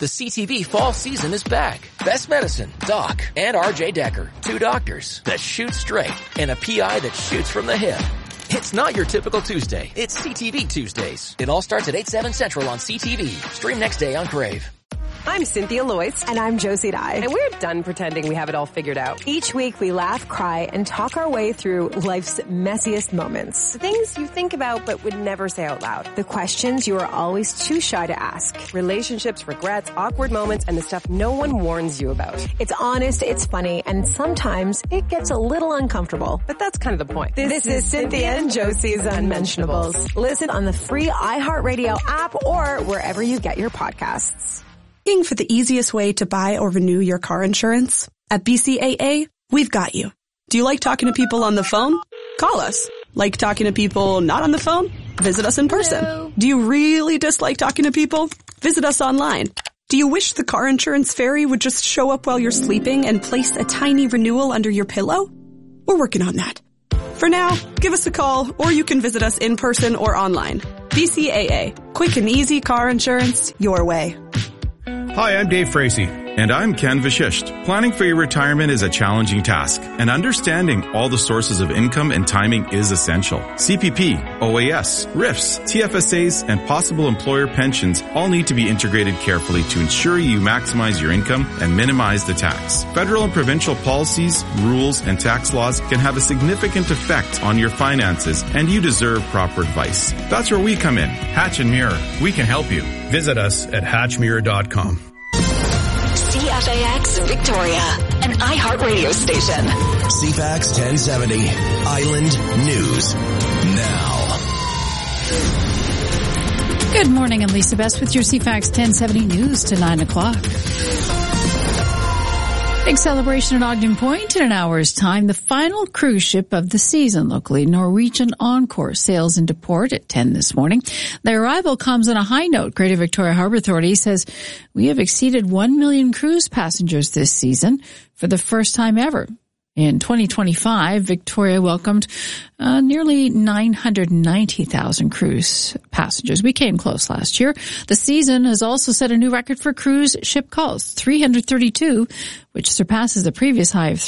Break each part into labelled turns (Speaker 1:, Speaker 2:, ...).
Speaker 1: The CTV fall season is back. Best Medicine, Doc, and RJ Decker. 2 doctors that shoot straight and a PI that shoots from the hip. It's not your typical Tuesday. It's CTV Tuesdays. It all starts at 8, 7 Central on CTV. Stream next day on Crave.
Speaker 2: I'm Cynthia Loyce.
Speaker 3: And I'm Josie Dye.
Speaker 2: And we're done pretending we have it all figured out.
Speaker 3: Each week we laugh, cry, and talk our way through life's messiest moments.
Speaker 2: The things you think about but would never say out loud.
Speaker 3: The questions you are always too shy to ask.
Speaker 2: Relationships, regrets, awkward moments, and the stuff no one warns you about.
Speaker 3: It's honest, it's funny, and sometimes it gets a little uncomfortable.
Speaker 2: But that's kind of the point.
Speaker 3: This is Cynthia and Josie's Unmentionables. Listen on the free iHeartRadio app or wherever you get your podcasts.
Speaker 4: Looking for the easiest way to buy or renew your car insurance? At BCAA, we've got you. Do you like talking to people on the phone? Call us. Like talking to people not on the phone? Visit us in person.
Speaker 2: Hello.
Speaker 4: Do you really dislike talking to people? Visit us online. Do you wish the car insurance fairy would just show up while you're sleeping and place a tiny renewal under your pillow? We're working on that. For now, give us a call or you can visit us in person or online. BCAA. Quick and easy car insurance your way.
Speaker 5: Hi, I'm Dave Frazee. And I'm Ken Vashisht. Planning for your retirement is a challenging task, and understanding all the sources of income and timing is essential. CPP, OAS, RIFs, TFSAs, and possible employer pensions all need to be integrated carefully to ensure you maximize your income and minimize the tax. Federal and provincial policies, rules, and tax laws can have a significant effect on your finances, and you deserve proper advice. That's where we come in. Hatch and Mirror. We can help you. Visit us at hatchmirror.com.
Speaker 6: CFAX Victoria, an iHeartRadio station.
Speaker 7: CFAX 1070, Island News Now.
Speaker 8: Good morning, I'm Lisa Best with your CFAX 1070 News to 9 o'clock. Big celebration at Ogden Point in an hour's time. The final cruise ship of the season locally, Norwegian Encore, sails into port at 10 this morning. Their arrival comes on a high note. Greater Victoria Harbour Authority says we have exceeded 1 million cruise passengers this season for the first time ever. In 2025, Victoria welcomed nearly 990,000 cruise passengers. We came close last year. The season has also set a new record for cruise ship calls, 332, which surpasses the previous high of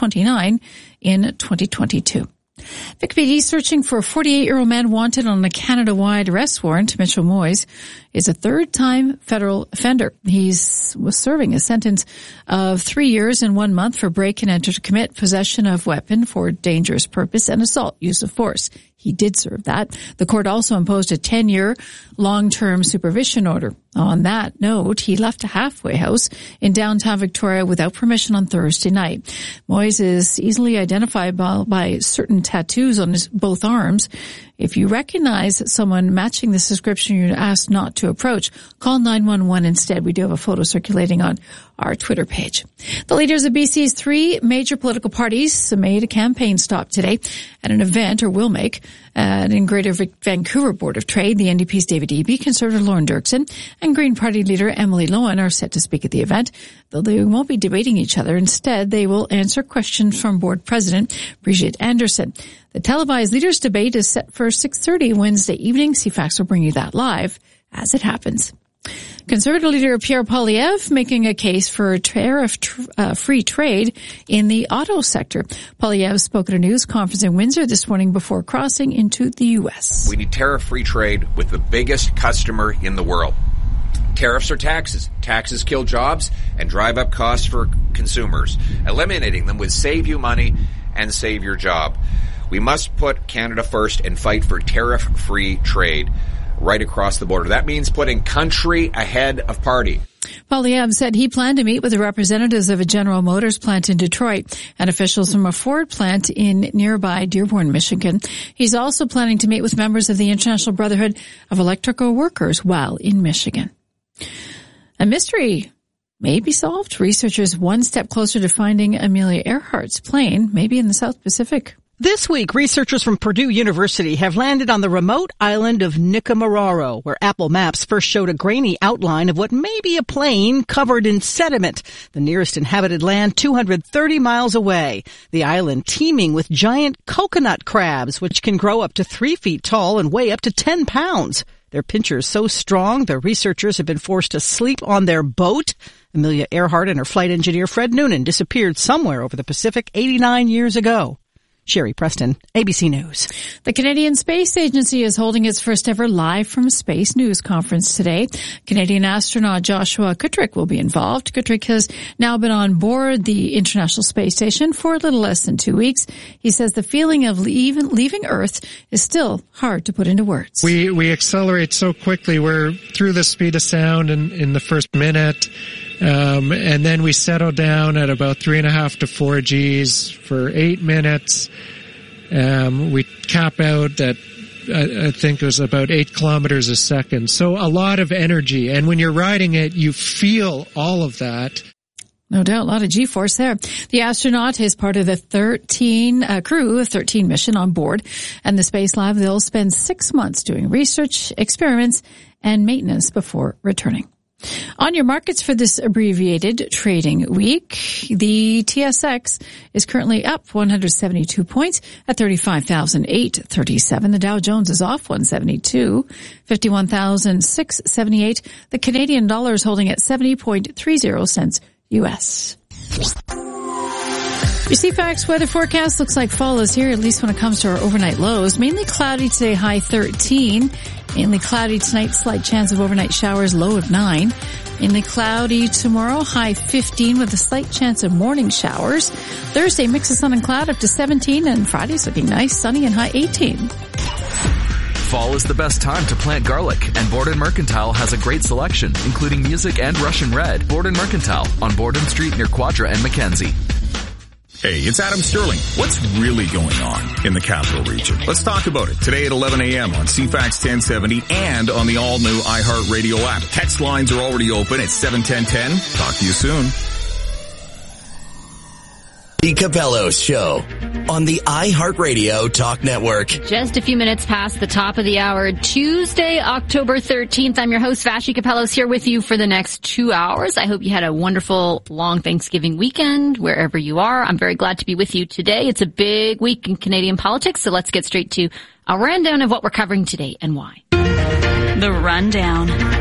Speaker 8: 329 in 2022. Vic PD searching for a 48-year-old man wanted on a Canada-wide arrest warrant. Mitchell Moyes is a third-time federal offender. He was serving a sentence of 3 years and 1 month for break and enter to commit possession of weapon for dangerous purpose and assault, use of force. He did serve that. The court also imposed a 10-year long-term supervision order. On that note, he left a halfway house in downtown Victoria without permission on Thursday night. Moyes is easily identifiable by certain tattoos on his both arms. If you recognize someone matching this description, you're asked not to approach. Call 911 instead. We do have a photo circulating on our Twitter page. The leaders of BC's 3 major political parties made a campaign stop today at an event, or will make, in Greater Vancouver Board of Trade. The NDP's David Eby, Conservative Lauren Dirksen, and Green Party leader Emily Lohan are set to speak at the event, though they won't be debating each other. Instead, they will answer questions from Board President Brigitte Anderson. The televised leaders' debate is set for 6:30 Wednesday evening. CFAX will bring you that live as it happens. Conservative leader Pierre Poilievre making a case for tariff-free trade in the auto sector. Poilievre spoke at a news conference in Windsor this morning before crossing into the U.S.
Speaker 9: We need tariff-free trade with the biggest customer in the world. Tariffs are taxes. Taxes kill jobs and drive up costs for consumers. Eliminating them would save you money and save your job. We must put Canada first and fight for tariff-free trade right across the border. That means putting country ahead of party.
Speaker 8: Poilievre said he planned to meet with the representatives of a General Motors plant in Detroit and officials from a Ford plant in nearby Dearborn, Michigan. He's also planning to meet with members of the International Brotherhood of Electrical Workers while in Michigan. A mystery may be solved. Researchers one step closer to finding Amelia Earhart's plane, maybe in the South Pacific.
Speaker 10: This week, researchers from Purdue University have landed on the remote island of Nikumaroro, where Apple Maps first showed a grainy outline of what may be a plane covered in sediment, the nearest inhabited land 230 miles away. The island teeming with giant coconut crabs, which can grow up to 3 feet tall and weigh up to 10 pounds. Their pincher is so strong, the researchers have been forced to sleep on their boat. Amelia Earhart and her flight engineer Fred Noonan disappeared somewhere over the Pacific 89 years ago. Sherry Preston, ABC News.
Speaker 8: The Canadian Space Agency is holding its first ever live from space news conference today. Canadian astronaut Joshua Kutrick will be involved. Kutrick has now been on board the International Space Station for a little less than 2 weeks. He says the feeling of leaving Earth is still hard to put into words.
Speaker 11: We accelerate so quickly. We're through the speed of sound in the first minute. And then we settle down at about 3.5 to 4 Gs for 8 minutes. We cap out at, I think it was about 8 kilometers a second. So a lot of energy. And when you're riding it, you feel all of that.
Speaker 8: No doubt, a lot of G-force there. The astronaut is part of the 13 mission on board. And the Space Lab, they'll spend 6 months doing research, experiments, and maintenance before returning. On your markets for this abbreviated trading week, the TSX is currently up 172 points at 35,837. The Dow Jones is off 172, 51,678. The Canadian dollar is holding at 70.30 cents US. Your CFAX weather forecast looks like fall is here, at least when it comes to our overnight lows. Mainly cloudy today, high 13. Mainly cloudy tonight, slight chance of overnight showers, low of 9. Mainly cloudy tomorrow, high 15 with a slight chance of morning showers. Thursday, mix of sun and cloud up to 17, and Friday's looking nice, sunny and high 18.
Speaker 12: Fall is the best time to plant garlic, and Borden Mercantile has a great selection, including Music and Russian Red. Borden Mercantile on Borden Street near Quadra and Mackenzie.
Speaker 5: Hey, it's Adam Sterling. What's really going on in the Capital Region? Let's talk about it today at 11 a.m. on CFAX 1070 and on the all-new iHeartRadio app. Text lines are already open at 71010. Talk to you soon.
Speaker 7: The Cabello's Show on the iHeartRadio Talk Network.
Speaker 13: Just a few minutes past the top of the hour, Tuesday, October 13th. I'm your host, Vashi Capellos, here with you for the next 2 hours. I hope you had a wonderful long Thanksgiving weekend, wherever you are. I'm very glad to be with you today. It's a big week in Canadian politics, so let's get straight to a rundown of what we're covering today and why.
Speaker 6: The Rundown.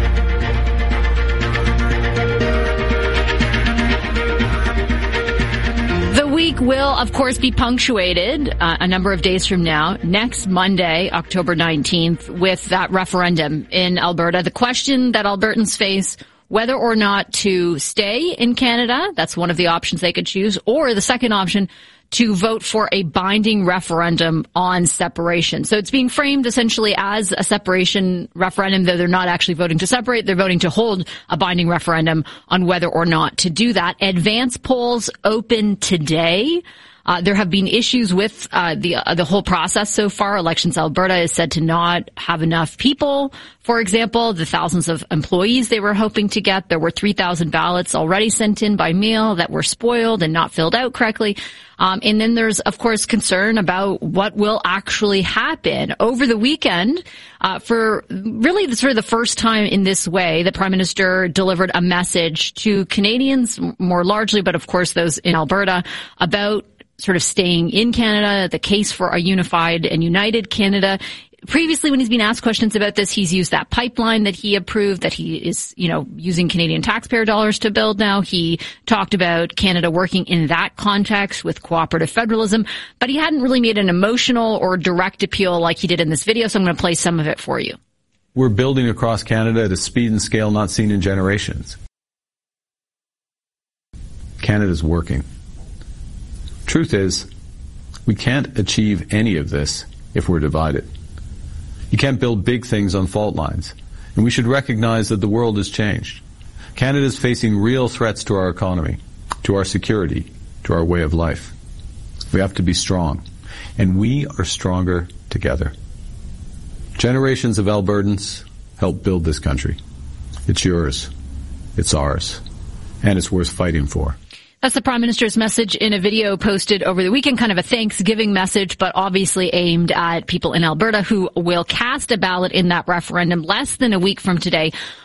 Speaker 13: The week will, of course, be punctuated a number of days from now, next Monday, October 19th, with that referendum in Alberta. The question that Albertans face, whether or not to stay in Canada, that's one of the options they could choose, or the second option, to vote for a binding referendum on separation. So it's being framed essentially as a separation referendum, though they're not actually voting to separate. They're voting to hold a binding referendum on whether or not to do that. Advance polls open today. There have been issues with the whole process so far. Elections Alberta is said to not have enough people. For example, the thousands of employees they were hoping to get. There were 3,000 ballots already sent in by mail that were spoiled and not filled out correctly. And then there's, of course, concern about what will actually happen over the weekend. For really sort of the first time in this way, the Prime Minister delivered a message to Canadians more largely, but of course those in Alberta, about sort of staying in Canada, the case for a unified and united Canada. Previously, when he's been asked questions about this, he's used that pipeline that he approved, that he is, using Canadian taxpayer dollars to build now. He talked about Canada working in that context with cooperative federalism, but he hadn't really made an emotional or direct appeal like he did in this video, so I'm going to play some of it for you.
Speaker 14: We're building across Canada at a speed and scale not seen in generations. Canada's working. Truth is, we can't achieve any of this if we're divided. You can't build big things on fault lines. And we should recognize that the world has changed. Canada is facing real threats to our economy, to our security, to our way of life. We have to be strong. And we are stronger together. Generations of Albertans helped build this country. It's yours. It's ours. And it's worth fighting for.
Speaker 13: That's the Prime Minister's message in a video posted over the weekend, kind of a Thanksgiving message, but obviously aimed at people in Alberta who will cast a ballot in that referendum less than a week from today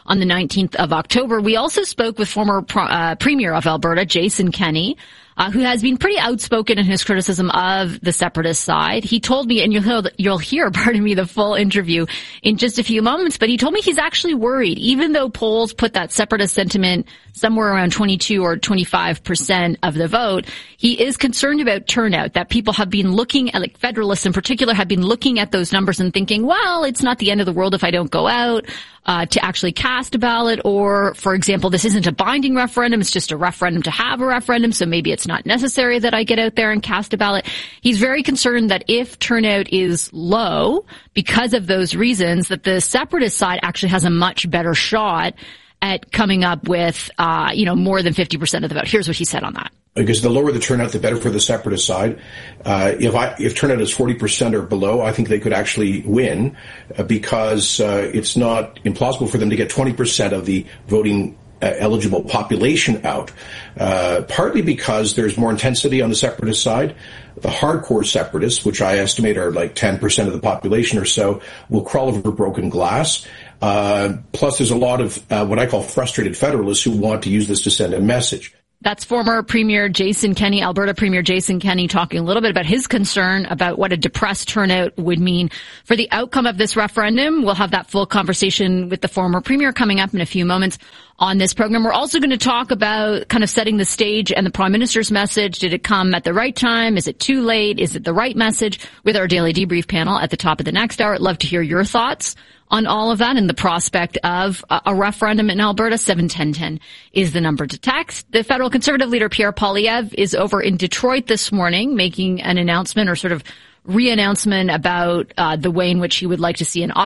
Speaker 13: on the 19th of October. We also spoke with former Premier of Alberta, Jason Kenney, who has been pretty outspoken in his criticism of the separatist side. He told me, and you'll hear, pardon me, the full interview in just a few moments, but he told me he's actually worried, even though polls put that separatist sentiment somewhere around 22 or 25% of the vote, he is concerned about turnout, that people have been looking at, like Federalists in particular, have been looking at those numbers and thinking, well, it's not the end of the world if I don't go out to actually cast a ballot, or, for example, this isn't a binding referendum, it's just a referendum to have a referendum, so maybe it's not necessary that I get out there and cast a ballot. He's very concerned that if turnout is low because of those reasons, that the separatist side actually has a much better shot at coming up with, more than 50% of the vote. Here's what he said on that.
Speaker 15: Because the lower the turnout, the better for the separatist side. If turnout is 40% or below, I think they could actually win because it's not implausible for them to get 20% of the voting eligible population out. Partly because there's more intensity on the separatist side. The hardcore separatists, which I estimate are like 10% of the population or so, will crawl over broken glass. Plus, there's a lot of what I call frustrated Federalists who want to use this to send a message.
Speaker 13: That's former Premier Jason Kenney, Alberta Premier Jason Kenney, talking a little bit about his concern about what a depressed turnout would mean for the outcome of this referendum. We'll have that full conversation with the former Premier coming up in a few moments on this program. We're also going to talk about kind of setting the stage and the Prime Minister's message. Did it come at the right time? Is it too late? Is it the right message? With our Daily Debrief panel at the top of the next hour. I'd love to hear your thoughts on all of that and the prospect of a referendum in Alberta. 71010 is the number to text. The federal Conservative leader Pierre Poilievre is over in Detroit this morning making an announcement or sort of re-announcement about the way in which he would like to see an